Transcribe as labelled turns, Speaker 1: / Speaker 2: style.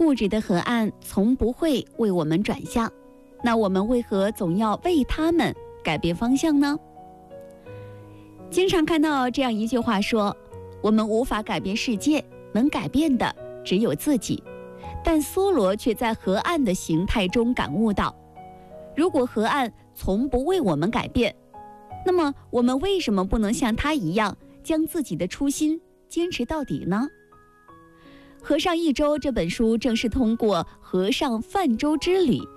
Speaker 1: 固执的河岸从不会为我们转向，那我们为何总要为他们改变方向呢？经常看到这样一句话说，我们无法改变世界，能改变的只有自己。但梭罗却在河岸的形态中感悟到，如果河岸从不为我们改变，那么我们为什么不能像他一样，将自己的初心坚持到底呢？《河上一周》这本书正是通过河上泛舟之旅，